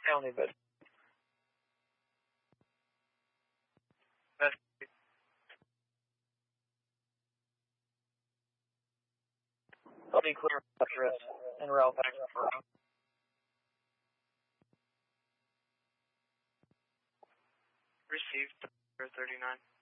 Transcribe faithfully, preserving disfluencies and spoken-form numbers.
County, but I'll be clear address and route back for Received thirty-nine.